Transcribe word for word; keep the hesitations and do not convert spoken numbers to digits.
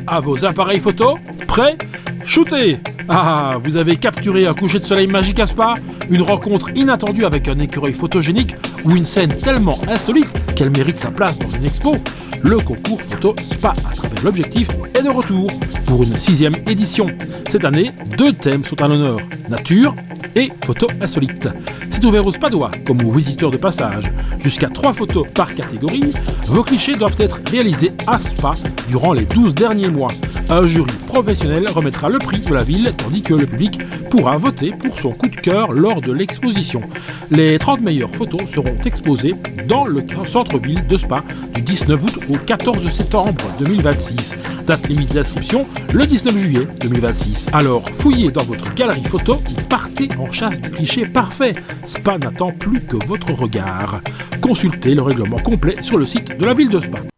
à vos appareils photo. Prêt? Shootez! Ah, vous avez capturé un coucher de soleil magique à Spa, une rencontre inattendue avec un écureuil photogénique ou une scène tellement insolite qu'elle mérite sa place dans une expo. Le concours photo Spa à travers l'objectif est de retour pour une sixième édition. Cette année, deux thèmes sont à l'honneur, nature et photos insolites. C'est ouvert aux Spadois comme aux visiteurs de passage. Jusqu'à trois photos par catégorie, vos clichés doivent être réalisés à Spa durant les douze derniers mois. Un jury professionnel remettra le prix de la ville tandis que le public pourra voter pour son coup de cœur lors de l'exposition. Les trente meilleures photos seront exposées dans le centre-ville de Spa du dix-neuf août au quatorze septembre deux mille vingt-six. Date limite d'inscription le dix-neuf juillet deux mille vingt-six. Alors fouillez dans votre galerie photo et partez en chasse du cliché parfait. Spa n'attend plus que votre regard. Consultez le règlement complet sur le site de la ville de Spa.